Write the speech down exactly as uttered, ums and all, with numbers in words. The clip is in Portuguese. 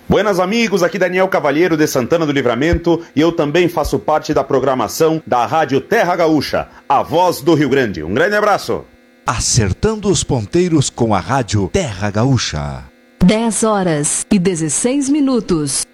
Buenas amigos, aqui Daniel Cavalheiro de Santana do Livramento e eu também faço parte da programação da Rádio Terra Gaúcha, a voz do Rio Grande. Um grande abraço. Acertando os ponteiros com a Rádio Terra Gaúcha. dez horas e dezesseis minutos.